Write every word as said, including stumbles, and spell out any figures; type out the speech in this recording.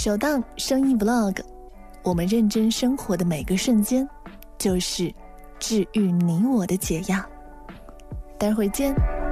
首档声音 vlog， 我们认真生活的每个瞬间，就是治愈你我的解药。待会儿见。